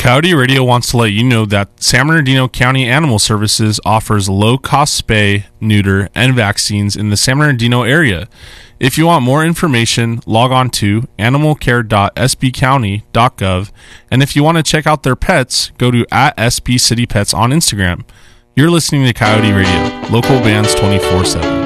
Coyote Radio wants to let you know that San Bernardino County Animal Services offers low-cost spay, neuter, and vaccines in the San Bernardino area. If you want more information, log on to animalcare.sbcounty.gov, and if you want to check out their pets, go to @SBCityPets on Instagram. You're listening to Coyote Radio, local bands 24/7.